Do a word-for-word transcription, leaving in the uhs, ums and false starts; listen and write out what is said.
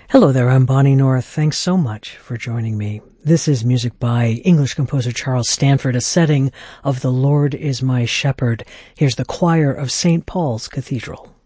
Hello there, I'm Bonnie North. Thanks so much for joining me. This is music by English composer Charles Stanford, a setting of The Lord is My Shepherd. Here's the choir of Saint Paul's Cathedral.